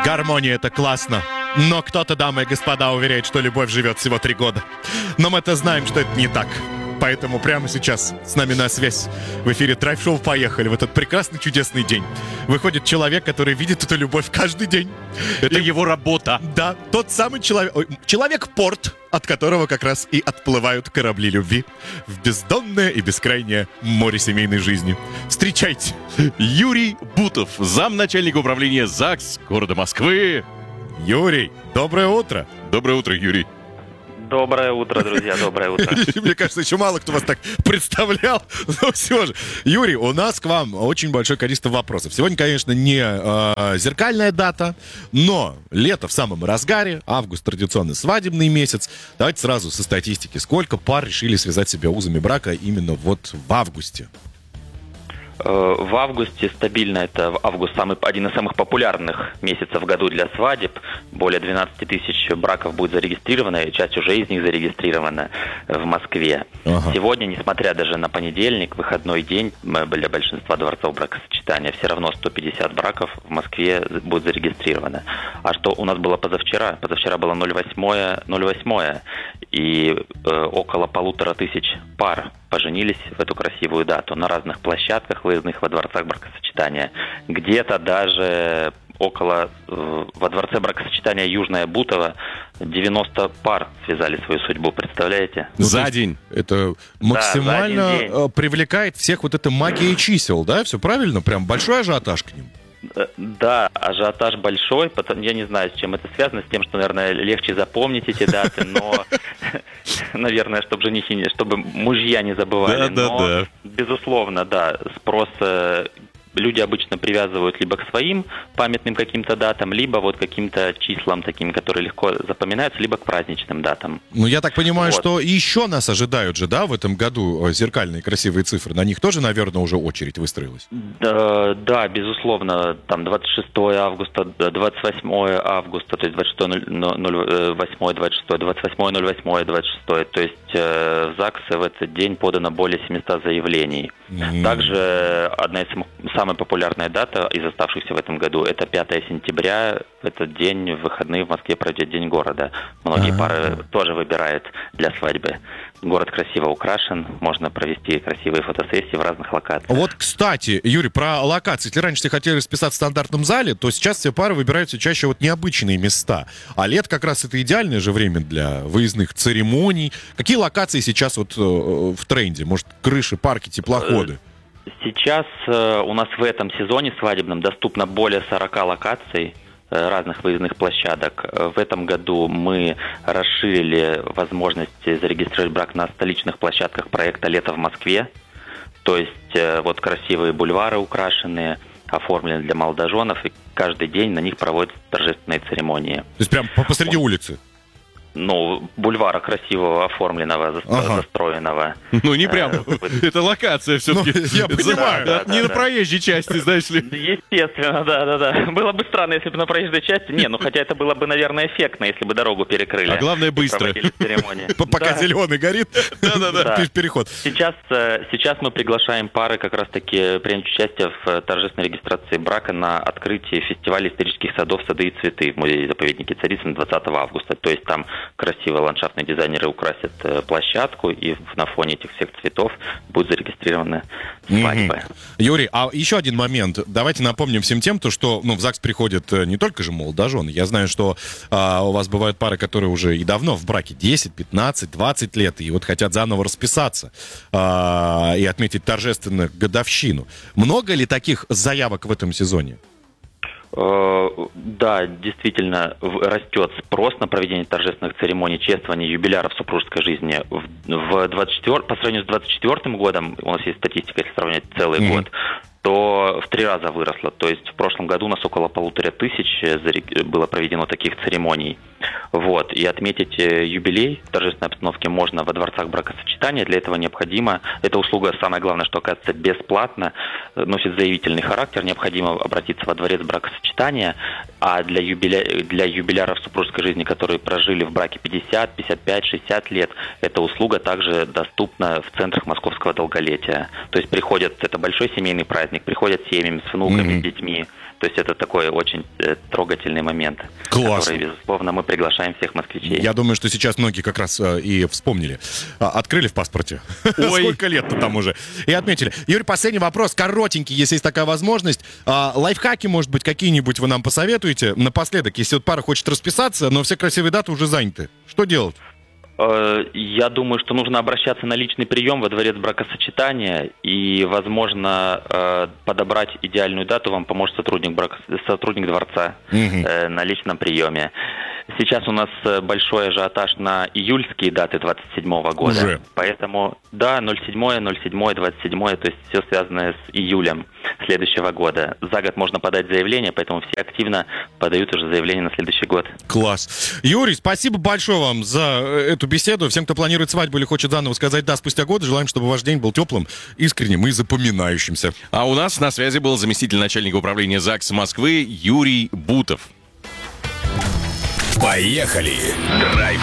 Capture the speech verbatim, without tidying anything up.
Гармония — это классно. Но кто-то, дамы и господа, уверяет, что любовь живет всего три года. Но мы-то знаем, что это не так. Поэтому прямо сейчас с нами на связь в эфире драйв-шоу «Поехали» в этот прекрасный, чудесный день. Выходит человек, который видит эту любовь каждый день. Это И- его работа. Да, тот самый человек, ой, человек-порт, от которого как раз и отплывают корабли любви в бездонное и бескрайнее море семейной жизни. Встречайте, Юрий Бутов, замначальника управления ЗАГС города Москвы. Юрий, доброе утро. Доброе утро, Юрий. Доброе утро, друзья, доброе утро. Мне кажется, еще мало кто вас так представлял. Но все же. Юрий, у нас к вам очень большое количество вопросов. Сегодня, конечно, не э, зеркальная дата, но лето в самом разгаре, август традиционный свадебный месяц. Давайте сразу со статистики. Сколько пар решили связать себя узами брака именно вот в августе? Э, В августе стабильно, это август самый, один из самых популярных месяцев в году для свадеб. Более двенадцать тысяч браков будет зарегистрировано, и часть уже из них зарегистрирована в Москве. Ага. Сегодня, несмотря даже на понедельник, выходной день для большинства дворцов бракосочетания, все равно сто пятьдесят браков в Москве будет зарегистрировано. А что у нас было позавчера? Позавчера было ноль восьмое, ноль восьмое, и э, около полутора тысяч пар поженились в эту красивую дату на разных площадках выездных во дворцах бракосочетания. Где-то даже около, э, во дворце бракосочетания Южное Бутово девяносто пар связали свою судьбу, представляете? Ну, За то есть день. Это максимально за один день. э, привлекает всех вот эта магия чисел, да? Все правильно? Прям большой ажиотаж к ним. Э, Да, ажиотаж большой, потом, я не знаю, с чем это связано, с тем, что, наверное, легче запомнить эти даты, но, наверное, чтобы женихи, не- чтобы мужья не забывали. Да, да, Но, да. безусловно, да, спрос э, люди обычно привязывают либо к своим памятным каким-то датам, либо вот к каким-то числам таким, которые легко запоминаются, либо к праздничным датам. Ну, я так понимаю, Вот. что еще нас ожидают же, да, в этом году э, зеркальные красивые цифры. На них тоже, наверное, уже очередь выстроилась. Да, да, безусловно, там двадцать шестое августа, двадцать восьмое августа, то есть двадцать шестое ноль восьмое, двадцать шестое, двадцать восьмое ноль восьмое, двадцать шестое, то есть э, в ЗАГСе в этот день подано более семисот заявлений. М. Также одна из самых, самая популярная дата из оставшихся в этом году — это пятое сентября. В этот день, в выходные, в Москве пройдет День города. Многие А-а-а. пары тоже выбирают для свадьбы. Город красиво украшен, можно провести красивые фотосессии в разных локациях. Вот, кстати, Юрий, про локации. Если раньше все хотели расписаться в стандартном зале, то сейчас все пары выбирают все чаще вот необычные места. А лет как раз это идеальное же время для выездных церемоний. Какие локации сейчас вот э, в тренде? Может, крыши, парки, теплоходы? Сейчас э, у нас в этом сезоне свадебном доступно более сорок локаций э, разных выездных площадок. Э, В этом году мы расширили возможности зарегистрировать брак на столичных площадках проекта «Лето в Москве». То есть э, вот красивые бульвары украшенные, оформлены для молодоженов, и каждый день на них проводятся торжественные церемонии. То есть прям по- посреди улицы? Ну, бульвара красивого, оформленного, застро- Ага. застроенного. Ну, не прям. Э, Это локация все-таки. Ну, я понимаю. Да, да, Не на да. проезжей части, знаешь ли. Естественно, да, да, да. Было бы странно, если бы на проезжей части. Не, ну хотя это было бы, наверное, эффектно, если бы дорогу перекрыли. А главное, и быстро. проводили церемонии. П- Пока Да. зеленый горит, Да. пер- переход. Сейчас, э, сейчас мы приглашаем пары как раз-таки принять участие в э, торжественной регистрации брака на открытии фестиваля исторических садов «Сады и цветы» в музее-заповеднике Царицын двадцатого августа. То есть там красивые ландшафтные дизайнеры украсят э, площадку, и на фоне этих всех цветов будут зарегистрированы свадьбы. Мгм. Юрий, а еще один момент. Давайте напомним всем тем, то, что ну, в ЗАГС приходят э, не только же молодожены. Я знаю, что а, у вас бывают пары, которые уже и давно в браке, десять, пятнадцать, двадцать лет, и вот хотят заново расписаться а, и отметить торжественно годовщину. Много ли таких заявок в этом сезоне? Э, Да, действительно в- растет спрос на проведение торжественных церемоний чествования юбиляров супружеской жизни. В, в двадцать четвёртом, по сравнению с двадцать четвёртым годом, у нас есть статистика, если сравнивать целый Мгм. год, то в три раза выросло. То есть в прошлом году у нас около полутора тысяч заре- было проведено таких церемоний. Вот. И отметить э, юбилей в торжественной обстановке можно во дворцах бракосочетания. Для этого необходимо, эта услуга, самое главное, что оказывается бесплатно, э, носит заявительный характер. Необходимо обратиться во дворец бракосочетания. А для, юбиля... для юбиляров супружеской жизни, которые прожили в браке пятьдесят, пятьдесят пять, шестьдесят лет, эта услуга также доступна в центрах московского долголетия. То есть приходят, это большой семейный праздник, приходят семьями с внуками, Мгм. с детьми, То есть это такой очень э, трогательный момент. Класс. Который, безусловно, мы приглашаем всех москвичей. Я думаю, что сейчас многие как раз э, и вспомнили. А, открыли в паспорте. Ой. Сколько лет-то там уже. И отметили. Юрий, последний вопрос. Коротенький, если есть такая возможность. А, лайфхаки, может быть, какие-нибудь вы нам посоветуете? Напоследок, если вот пара хочет расписаться, но все красивые даты уже заняты. Что делать? Я думаю, что нужно обращаться на личный прием во дворец бракосочетания, и, возможно, подобрать идеальную дату вам поможет сотрудник, брако... сотрудник дворца угу. на личном приеме. Сейчас у нас большой ажиотаж на июльские даты двадцать седьмого года. Уже. Поэтому, да, ноль седьмое, ноль седьмое, двадцать седьмое, то есть все связанное с июлем следующего года. За год можно подать заявление, поэтому все активно подают уже заявление на следующий год. Класс. Юрий, спасибо большое вам за эту беседу. Всем, кто планирует свадьбу или хочет заново сказать «да» спустя годы, желаем, чтобы ваш день был теплым, искренним и запоминающимся. А у нас на связи был заместитель начальника управления ЗАГС Москвы Юрий Бутов. Поехали! Драйв